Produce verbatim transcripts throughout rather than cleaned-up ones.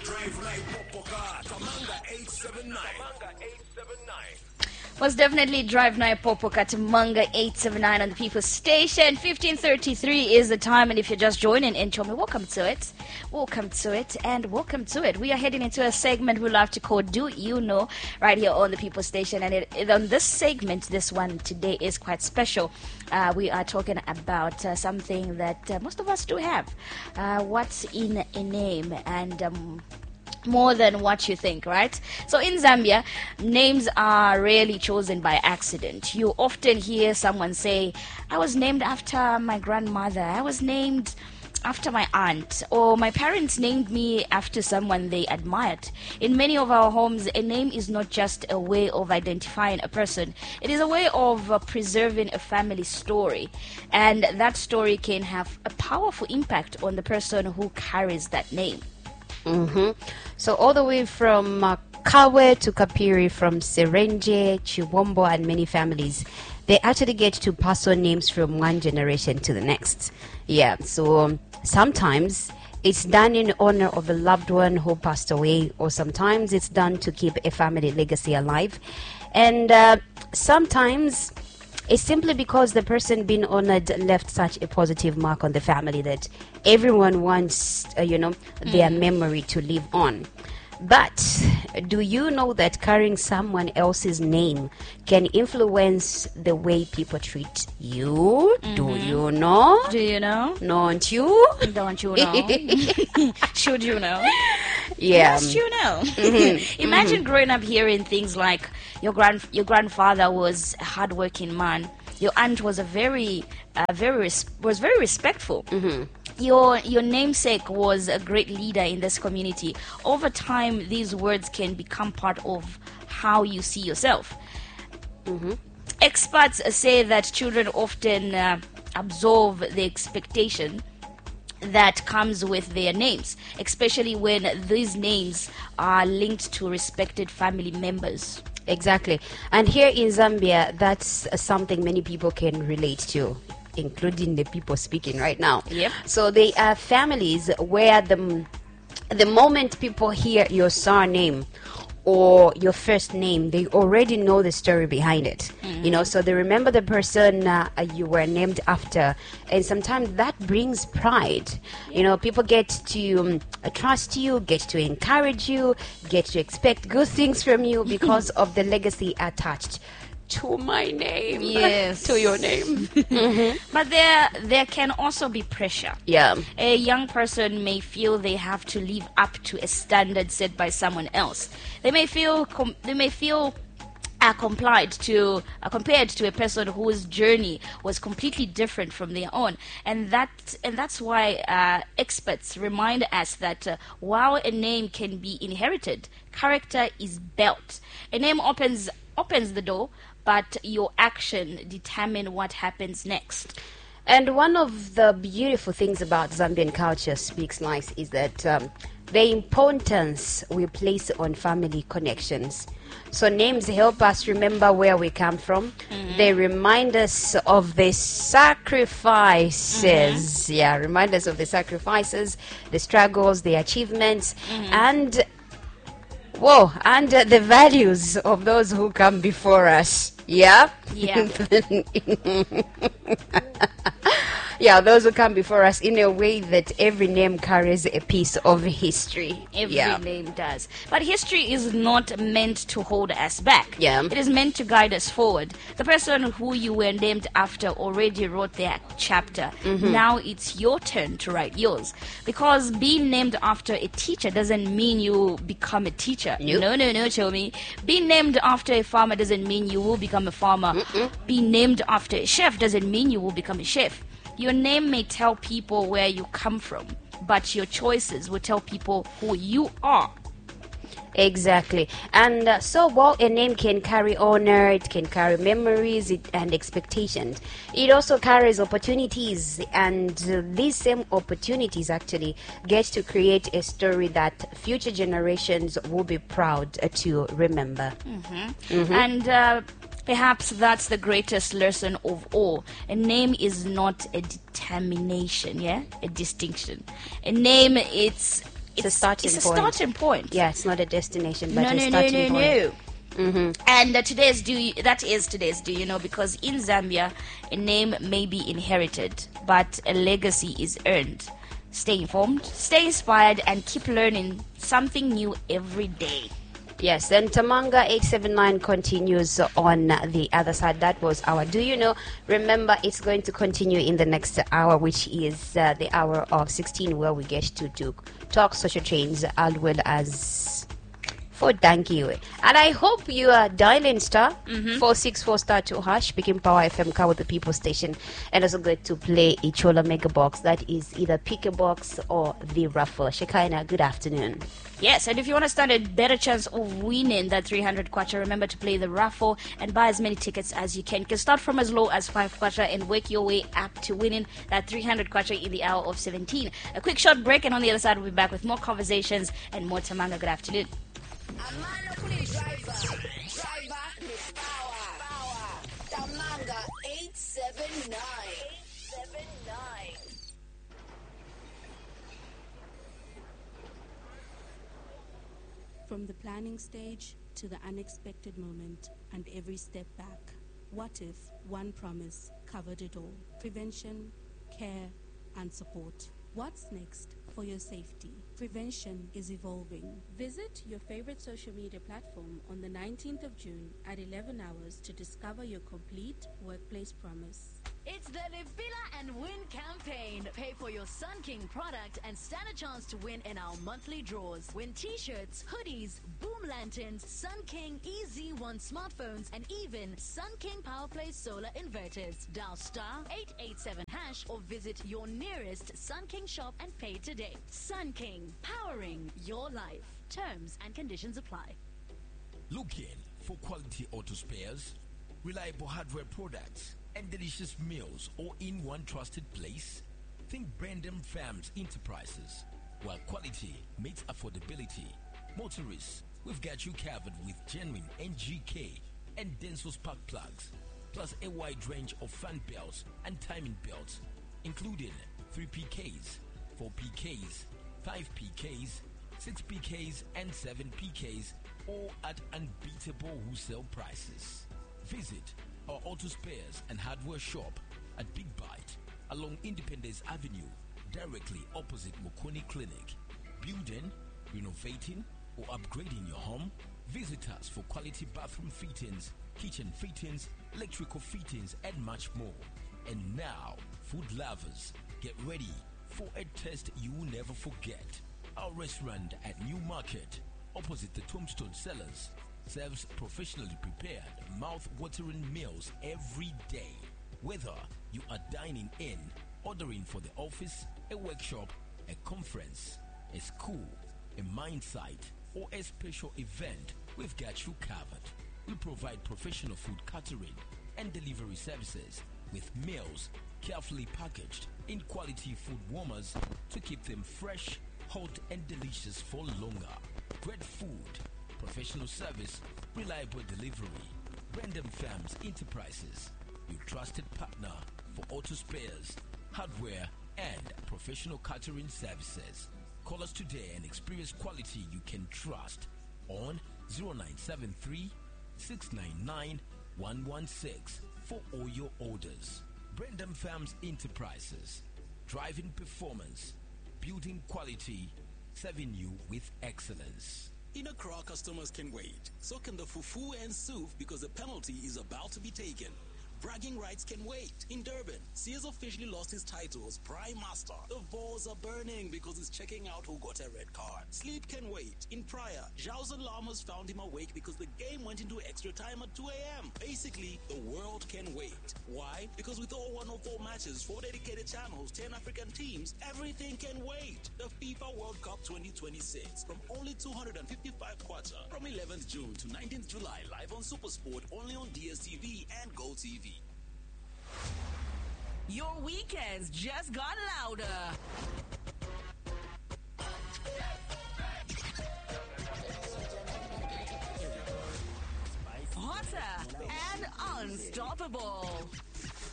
Was definitely Drive Night Popoka to Manga eight seven nine on the People's Station. fifteen thirty-three is the time, and if you're just joining in, Chomi, welcome to it. Welcome to it, and welcome to it. We are heading into a segment we love to call Do You Know, right here on the People's Station. And it, it, on this segment, this one today is quite special. Uh, we are talking about uh, something that uh, most of us do have. Uh, what's in a name? And... Um, more than what you think, right? So in Zambia, names are rarely chosen by accident. You often hear someone say, I was named after my grandmother, I was named after my aunt, or my parents named me after someone they admired. In many of our homes, a name is not just a way of identifying a person. It is a way of uh, preserving a family story. And that story can have a powerful impact on the person who carries that name. Mm-hmm. So all the way from uh, Kawe to Kapiri, from Serenje, Chiwombo, and many families, they actually get to pass on names from one generation to the next. Yeah, so um, sometimes it's done in honor of a loved one who passed away, or sometimes it's done to keep a family legacy alive. And uh, sometimes it's simply because the person being honored left such a positive mark on the family that everyone wants, uh, you know, mm. their memory to live on. But do you know that carrying someone else's name can influence the way people treat you? Mm-hmm. Do you know? Do you know? Don't you? Don't you know? Should you know? Yeah. Yes, you know. Mm-hmm. Imagine mm-hmm. growing up hearing things like your grand your grandfather was a hardworking man. Your aunt was a very, uh, very res- was very respectful. Mm-hmm. Your your namesake was a great leader in this community. Over time, these words can become part of how you see yourself. Mm-hmm. Experts say that children often uh, absorb the expectation that comes with their names, especially when these names are linked to respected family members. Exactly. And here in Zambia, that's uh, something many people can relate to, including the people speaking right now. Yep. So they are families where the the moment people hear your surname or your first name, they already know the story behind it. Mm-hmm. You know, so they remember the person uh, you were named after, and sometimes that brings pride. You know, people get to um, trust you, get to encourage you, get to expect good things from you because of the legacy attached to my name. Yes. To your name. Mm-hmm. But there there can also be pressure. Yeah. A young person may feel they have to live up to a standard set by someone else. They may feel com- they may feel uh, complied to uh, compared to a person whose journey was completely different from their own, and that and that's why uh, experts remind us that uh, while a name can be inherited, character is built. A name opens opens the door, but your action determine what happens next. And one of the beautiful things about Zambian culture, Speaks Nice, is that um, the importance we place on family connections. So names help us remember where we come from. Mm-hmm. They remind us of the sacrifices. Mm-hmm. Yeah, remind us of the sacrifices, the struggles, the achievements, mm-hmm. and whoa, and uh, the values of those who come before us. Yeah? Yeah. Yeah, those who come before us in a way that every name carries a piece of history. Every yeah. name does. But history is not meant to hold us back. Yeah. It is meant to guide us forward. The person who you were named after already wrote their chapter. Mm-hmm. Now it's your turn to write yours. Because being named after a teacher doesn't mean you become a teacher. Nope. No, no, no, Chomi. Being named after a farmer doesn't mean you will become a farmer. Mm-mm. Being named after a chef doesn't mean you will become a chef. Your name may tell people where you come from, but your choices will tell people who you are. Exactly. And uh, so while a name can carry honor, it can carry memories it, and expectations, it also carries opportunities. And uh, these same opportunities actually get to create a story that future generations will be proud uh, to remember. Mm-hmm. Mm-hmm. And uh, perhaps that's the greatest lesson of all. A name is not a determination, yeah? A distinction. A name, it's It's, a starting it's a point. starting point. Yeah, it's not a destination, but no, a no, no, starting no, point. no. Mm-hmm. And uh, today's do you, that is today's do you know, because in Zambia a name may be inherited but a legacy is earned. Stay informed, stay inspired, and keep learning something new every day. Yes, and Tamanga eight seven nine continues on the other side. That was our Do You Know? Remember, it's going to continue in the next hour, which is uh, the hour of sixteen, where we get to do talk social chains as well as for Dankiwe. And I hope you are dialing star Mm-hmm. four six four star two hash, picking Power F M car with the people station, and also going to play Ichola Mega Box. That is either Pick a Box or the Raffle. Shekaina, good afternoon. Yes, and if you want to stand a better chance of winning that three hundred kwacha, remember to play the raffle and buy as many tickets as you can. You can start from as low as five kwacha and work your way up to winning that three hundred kwacha in the hour of seventeen. A quick short break, and on the other side, we'll be back with more conversations and more Tamanga. Good afternoon. Amanda Kuli driver. Driver is power. Power. Tamanga eight seven nine. eight seven nine. From the planning stage to the unexpected moment and every step back, what if one promise covered it all? Prevention, care, and support. What's next for your safety? Prevention is evolving. Visit your favorite social media platform on the nineteenth of June at eleven hours to discover your complete workplace promise. It's the Live Villa and Win campaign. Pay for your Sun King product and stand a chance to win in our monthly draws. Win t-shirts, hoodies, boom lanterns, Sun King E Z one smartphones, and even Sun King PowerPlay solar inverters. Dial star eight eight seven hash or visit your nearest Sun King shop and pay today. Sun King, powering your life. Terms and conditions apply. Looking for quality auto spares, reliable hardware products, and delicious meals all in one trusted place? Think Brandon Farms Enterprises. While quality meets affordability, motorists, we've got you covered with genuine N G K and Denso spark plugs, plus a wide range of fan belts and timing belts, including three P Ks, four P Ks, five P Ks, six P Ks, and seven P Ks, all at unbeatable wholesale prices. Visit our auto spares and hardware shop at Big Bite along Independence Avenue, directly opposite Mokoni Clinic. Building, renovating, or upgrading your home? Visit us for quality bathroom fittings, kitchen fittings, electrical fittings, and much more. And now, food lovers, get ready for a taste you will never forget. Our restaurant at New Market, opposite the Tombstone Cellars, serves professionally prepared, mouth-watering meals every day. Whether you are dining in, ordering for the office, a workshop, a conference, a school, a mine site, or a special event, we've got you covered. We provide professional food catering and delivery services with meals carefully packaged in quality food warmers to keep them fresh, hot, and delicious for longer. Great food, professional service, reliable delivery. Brandon Farms Enterprises, your trusted partner for auto spares, hardware, and professional catering services. Call us today and experience quality you can trust on zero nine seven three, six nine nine, one one six for all your orders. Brandon Farms Enterprises, driving performance, building quality, serving you with excellence. In Accra, customers can wait. So can the fufu and soup, because the penalty is about to be taken. Bragging rights can wait. In Durban, Sears officially lost his title as Prime Master. The balls are burning because he's checking out who got a red card. Sleep can wait. In Praia, Zhao's alarmers found him awake because the game went into extra time at two a.m. Basically, the world can wait. Why? Because with all one oh four matches, four dedicated channels, ten African teams, everything can wait. The FIFA World Cup twenty twenty-six from only two hundred fifty-five kwacha from eleventh June to nineteenth July, live on SuperSport, only on D S T V and GoTV. Your weekends just got louder. Hotter and unstoppable.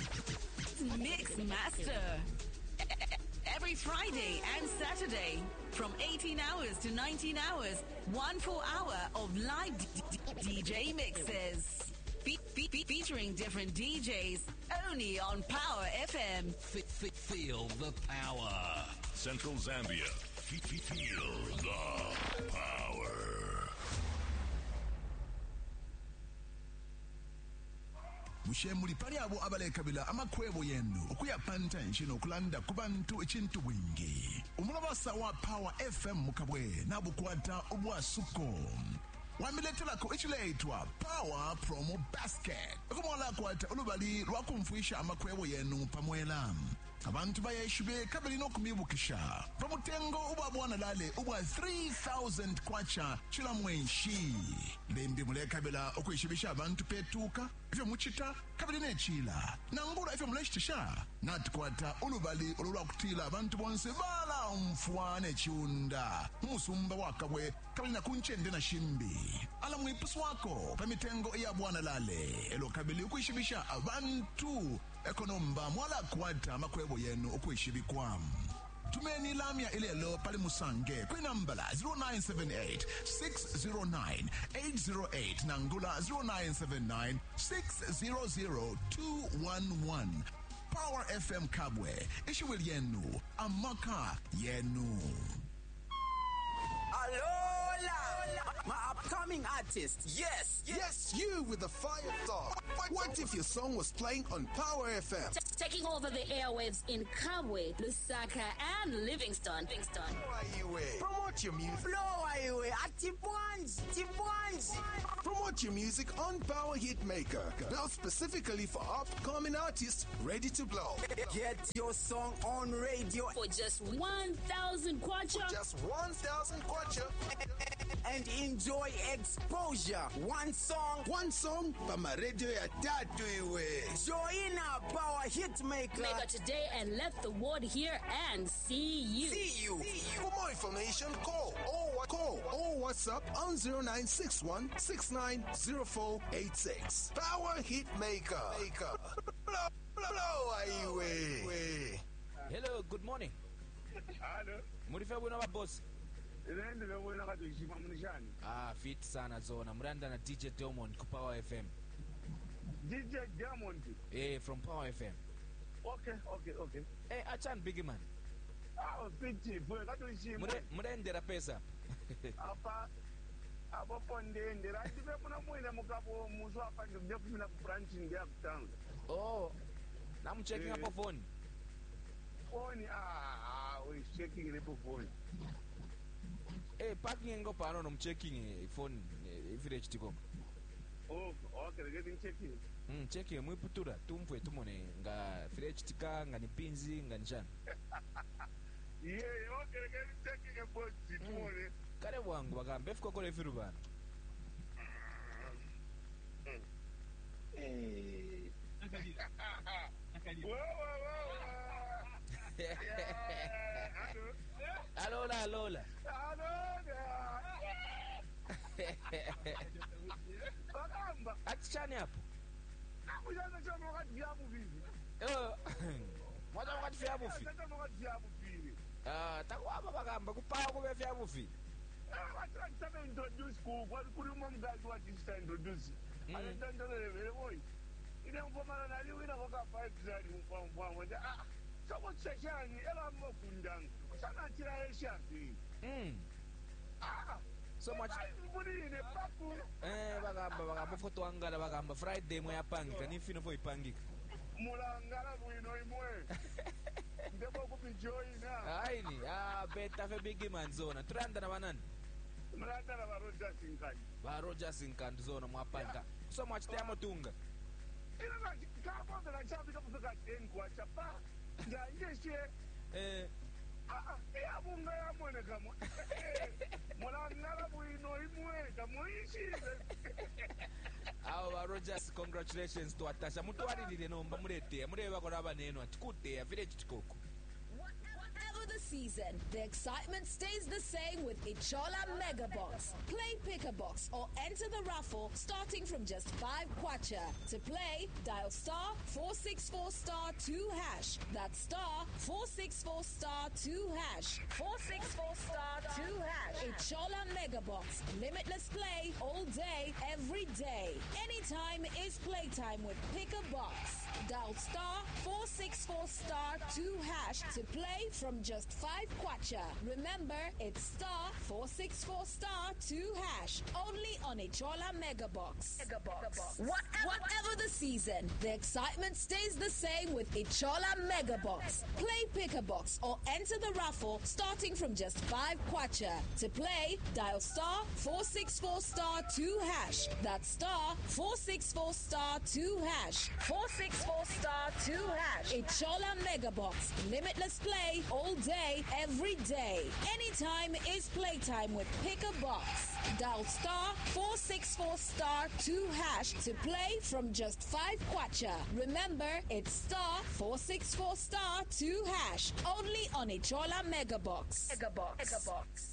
Mix Master. Every Friday and Saturday, From eighteen hours to nineteen hours, one full hour of live d- d- D J mixes. Fe- fe- fe- featuring different D Js only on Power F M. F- f- feel the power. Central Zambia. F- f- feel the power. mushemuli pali abo abalekabila amakhwebo yenu okuyapanta nshino okulanda kubantu ekintu bwingi umulabasa wa Power F M mukabwe nabukwata obwasuko wamiletelako ekileetwa Power Promo Basket okumwalakwata olubali lwakumfuisha amakhwebo yenu pamwela abantu bayeshube kabili nokumibukisha pamutengo ubabwana lale ubwa three thousand kwacha chila mwenshi lembi mulekabela okwishibisha abantu petuka ifyo muchita kabili nechila nangula ifyo muleshitisha natkwata ulubali olulwa kutila abantu bonse bala umfwane chiunda umusumba wakabwe kabili na kunchende na shimbi ala mwipusu wako pamitengo iya bwana lale elo kabili ukwishibisha abantu ekonomba mwala kwata makwebo yenu okwishibikwamu tumeni lamya ilelo pali musange kwinambala zero nine seven eight six zero nine eight zero eight nangula zero nine seven nine six zero zero two one one Power F M Kabwe ishiwili yenu amaka yenu. Alola! My upcoming artist. Yes, yes, you with the fire star. What if your song was playing on Power F M? T- taking over the airwaves in Kabwe, Lusaka, and Livingston. Livingston. Promote your music. Blow away at Tipwans, Tipwans. Promote your music on Power Hitmaker. Built specifically for upcoming artists ready to blow. Get your song on radio for just one thousand kwacha. Just one thousand kwacha. And enjoy exposure. One song. One song. Pama radio ya tatu iwe. Join our Power Hitmaker. Maker today and let the world hear and see you. See you. See you. For more information, call or call or WhatsApp on zero nine six one six nine zero four eight six. Power Hitmaker. Maker. Blow, blow away. Hello, good morning. Hello. Murifa bwana boss. Ndio wewe unataka kushima mnishani. Ah, fit sana zona. Mranda na D J Diamond ku Power F M. D J Diamond. Eh, from Power F M. Okay, okay, okay. Eh, achan big man. Ah, piti, wewe katushima. Mure murendera pesa. Apa abo ponde ndera ndibe muna mwina mukabo muzo apa ndije kumina ku branch ndia kutanga. Oh. Na I'm checking up phone. Phone ah, we checking the phone. Eh, parking ngo pano no checking phone village tiko. Oh, okay, getting checking. Mm, checking mwiputura tumfwe tumone nga village tika nga nipinzi nga njana. Yeah, okay, getting checking about tumone. Kale wangu bakambe fiko kole firu bana. Eh. Wow, wow, wow. Alola, alola. Bakamba. Atichani hapo. Nakujana chama wakati vyabu vivi. Eh. Mwaja wakati vyabu vivi. Chama wakati vyabu vivi. Ah, takwaba bakamba kupawa kube vyabu vivi. Ah, wataka chama introduce ku kwa kuri mumgazi wa disita introduce. Ana ndandole vele boy. Ine mfomana nali wina waka five zari mfomwa mmoja. Ah. Soko chachani ela mokundanga. Sana tira eshafi. Mm. Ah. So much. Eh, bagamba bagamba foto angala bagamba Friday mwe yapangika nifino fo ipangika. Mulangala bwino imwe. Ndebo kubijoina. Aini, ah beta fe big man zona. Tranda na banani. Mranda na baroja sinkani. Baroja sinkani zona mwapanga. So much time tunga. Ina na kama na chapi kama kutoka ten kwa chapa. Nje eh ah ya bunga ya mwene kama mulangala bwino imwe kamuishi. Awa Rogers, congratulations to Atasha. Mutwari dide nomba murete. Mureba ko raba neno atikute ya village tikoko. Whatever the season, the excitement stays the same with Ichola Mega Box. Play Pick a Box or enter the raffle starting from just five kwacha. To play, dial star four six four star two hash. That's star four six four star two hash. four six four star two hash. Ichola Mega Box. Limitless play all day, every day. Anytime is playtime with Pick a Box. Dial star four six four star two hash to play from just five kwacha. Remember, it's star four six four star two hash. Only on Ichola Mega Box. Mega Box. What, whatever the season, the excitement stays the same with Ichola Mega Box. Play Pick a Box or enter the raffle starting from just five kwacha. To play, dial star four six four star two hash. That's star four six four star two hash. four six four star two hash. Ichola Mega Box. Limitless play all day, every day. Anytime is playtime with Pick a Box. Dial star four six four star two hash to play from just five kwacha. Remember, it's star four six four star two hash. Only on Ichola Mega Box. Mega Box. Mega Box.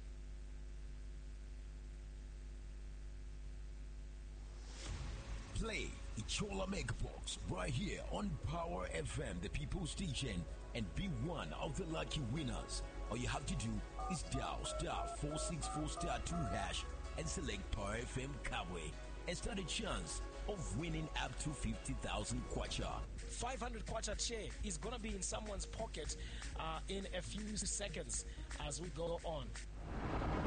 Play Ichola Mega Box right here on Power F M, the People's Station, and be one of the lucky winners. All you have to do is dial star four six four star two hash and select Power F M Kabwe and stand a chance of winning up to fifty thousand kwacha. five hundred kwacha share is going to be in someone's pocket uh, in a few seconds as we go on.